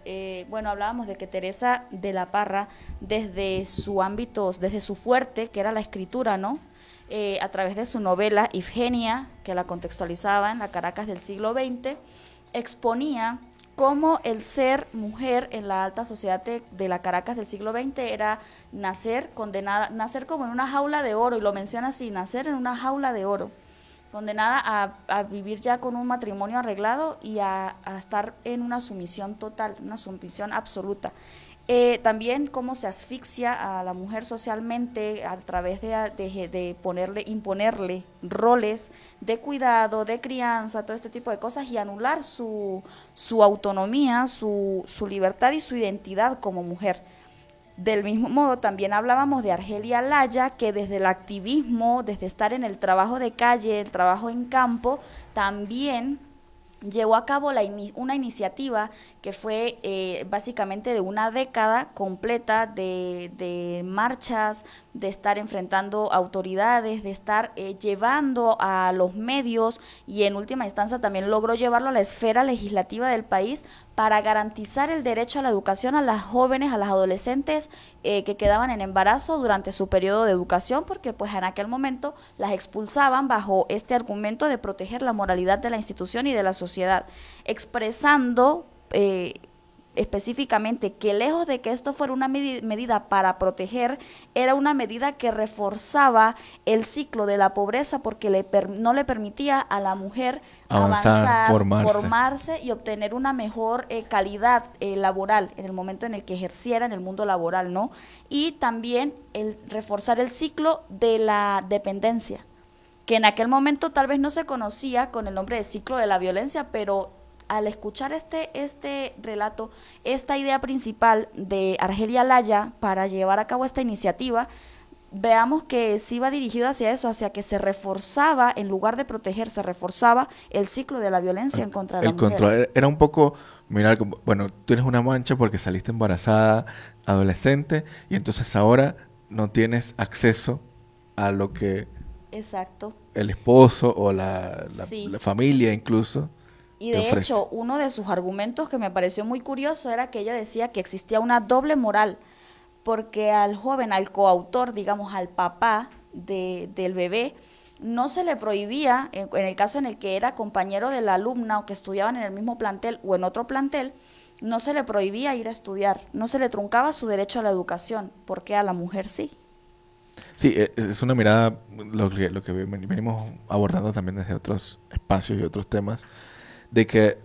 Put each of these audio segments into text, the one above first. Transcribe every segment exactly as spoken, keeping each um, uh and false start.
Eh, bueno, hablábamos de que Teresa de la Parra, desde su ámbito, desde su fuerte, que era la escritura, ¿no? Eh, a través de su novela Ifigenia, que la contextualizaba en la Caracas del siglo veinte, exponía cómo el ser mujer en la alta sociedad de, de la Caracas del siglo veinte era nacer condenada, nacer como en una jaula de oro, y lo menciona así, nacer en una jaula de oro, condenada a, a vivir ya con un matrimonio arreglado y a, a estar en una sumisión total, una sumisión absoluta. Eh, también cómo se asfixia a la mujer socialmente a través de, de, de ponerle, imponerle roles de cuidado, de crianza, todo este tipo de cosas, y anular su, su autonomía, su, su libertad y su identidad como mujer. Del mismo modo, también hablábamos de Argelia Laya, que desde el activismo, desde estar en el trabajo de calle, el trabajo en campo, también llevó a cabo la ini- una iniciativa que fue eh, básicamente de una década completa de, de marchas, de estar enfrentando autoridades, de estar eh, llevando a los medios, y en última instancia también logró llevarlo a la esfera legislativa del país para garantizar el derecho a la educación a las jóvenes, a las adolescentes eh, que quedaban en embarazo durante su periodo de educación, porque pues en aquel momento las expulsaban bajo este argumento de proteger la moralidad de la institución y de la sociedad, expresando eh, específicamente que lejos de que esto fuera una medi- medida para proteger, era una medida que reforzaba el ciclo de la pobreza, porque le per- no le permitía a la mujer Avanzar, avanzar, formarse. formarse y obtener una mejor eh, calidad eh, laboral en el momento en el que ejerciera en el mundo laboral, ¿no? Y también el reforzar el ciclo de la dependencia, que en aquel momento tal vez no se conocía con el nombre de ciclo de la violencia, pero al escuchar este, este relato, esta idea principal de Argelia Laya para llevar a cabo esta iniciativa, veamos que sí va dirigido hacia eso, hacia que se reforzaba, en lugar de proteger, se reforzaba el ciclo de la violencia en contra de la El mujer. control era- era un poco, mirar, como, bueno, tú tienes una mancha porque saliste embarazada, adolescente, y entonces ahora no tienes acceso a lo que Exacto, el esposo o la, la- sí. la familia incluso Y te de ofrece. hecho, uno de sus argumentos que me pareció muy curioso era que ella decía que existía una doble moral, porque al joven, al coautor, digamos, al papá de, del bebé, no se le prohibía, en, en el caso en el que era compañero de la alumna o que estudiaban en el mismo plantel o en otro plantel, no se le prohibía ir a estudiar, no se le truncaba su derecho a la educación, porque a la mujer sí. Sí, e- es una mirada, lo que, lo que ven- venimos abordando también desde otros espacios y otros temas, de que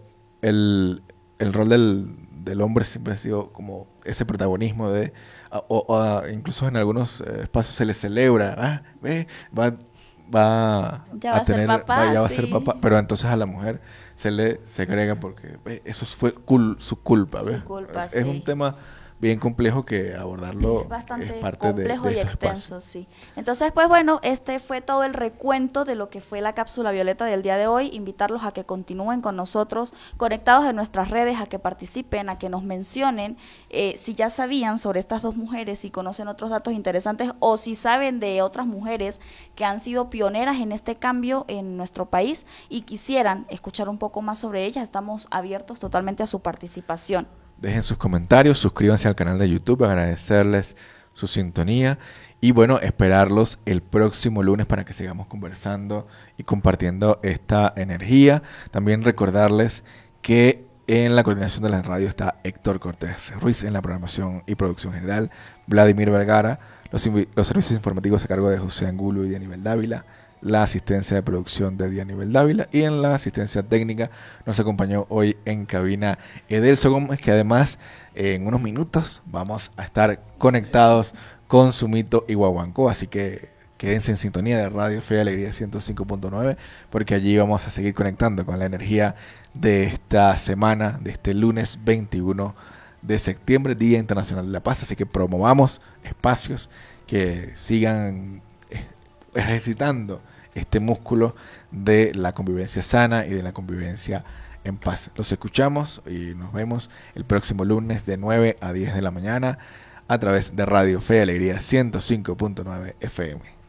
el, el rol del, del hombre siempre ha sido como ese protagonismo de, a- o, o a- incluso en algunos eh, espacios se le celebra, ah, ve, va, va Ya va a a ser tener, va, papá, ya va a ser papá, sí. pero entonces a la mujer se le segrega porque ve, eso fue cul- su culpa, ¿ves? Su culpa, Es, es un sí. tema bien complejo que Es abordarlo es bastante parte de, complejo de y estos espacios. extenso, sí. Entonces, pues bueno, este fue todo el recuento de lo que fue la cápsula violeta del día de hoy. Invitarlos a que continúen con nosotros, conectados en nuestras redes, a que participen, a que nos mencionen eh, si ya sabían sobre estas dos mujeres, si conocen otros datos interesantes, o si saben de otras mujeres que han sido pioneras en este cambio en nuestro país y quisieran escuchar un poco más sobre ellas. Estamos abiertos totalmente a su participación. Dejen sus comentarios, suscríbanse al canal de YouTube, agradecerles su sintonía y bueno, esperarlos el próximo lunes para que sigamos conversando y compartiendo esta energía. También recordarles que en la coordinación de la radio está Héctor Cortés Ruiz, en la programación y producción general, Vladimir Vergara, los, los servicios informativos a cargo de José Angulo y de Aníbal Dávila, la asistencia de producción de Dianíbal Dávila, y en la asistencia técnica nos acompañó hoy en cabina Edelso Gómez, que además eh, en unos minutos vamos a estar conectados con Sumito y Guaguancó, así que quédense en sintonía de Radio Fe y Alegría ciento cinco punto nueve, porque allí vamos a seguir conectando con la energía de esta semana, de este lunes veintiuno de septiembre, Día Internacional de la Paz, así que promovamos espacios que sigan ejercitando este músculo de la convivencia sana y de la convivencia en paz. Los escuchamos y nos vemos el próximo lunes de nueve a diez de la mañana a través de Radio Fe y Alegría ciento cinco punto nueve F M.